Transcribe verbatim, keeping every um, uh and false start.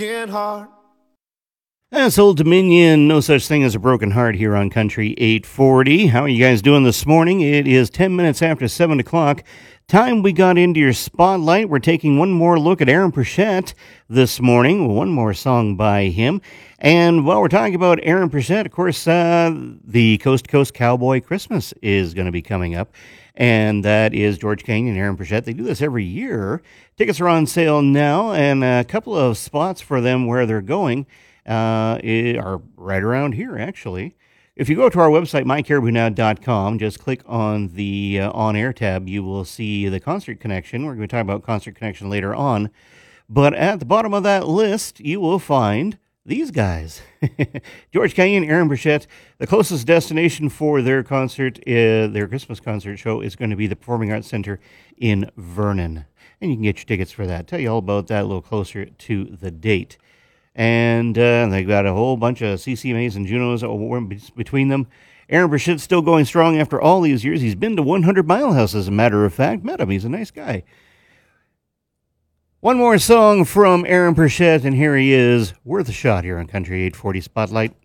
heart. That's Old Dominion, No Such Thing as a Broken Heart here on Country eight forty. How are you guys doing this morning? It is ten minutes after seven o'clock. Time we got into your spotlight. We're taking one more look at Aaron Pritchett this morning. One more song by him. And while we're talking about Aaron Pritchett, of course, uh, the Coast to Coast Cowboy Christmas is going to be coming up. And that is George Canyon and Aaron Pritchett. They do this every year. Tickets are on sale now, and a couple of spots for them where they're going uh, are right around here, actually. If you go to our website, my caribou now dot com, just click on the uh, on-air tab, you will see the Concert Connection. We're going to talk about Concert Connection later on. But at the bottom of that list, you will find these guys. George Canyon, Aaron Pritchett. The closest destination for their concert, uh, their Christmas concert show, is going to be the Performing Arts Center in Vernon. And you can get your tickets for that. Tell you all about that a little closer to the date. And uh, they've got a whole bunch of C C M As and Junos between them. Aaron Pritchett's still going strong after all these years. He's been to one hundred Mile House, as a matter of fact. Met him. He's a nice guy. One more song from Aaron Pritchett, and here he is, worth a shot here on Country eight forty Spotlight.